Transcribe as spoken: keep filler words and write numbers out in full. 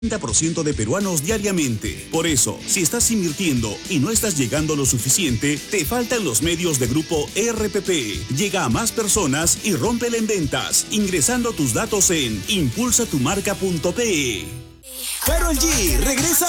treinta por ciento de peruanos diariamente. Por eso, si estás invirtiendo y no estás llegando lo suficiente, te faltan los medios de Grupo R P P. Llega a más personas y rómpela en ventas, ingresando tus datos en impulsa tu marca punto pe. Karol G regresa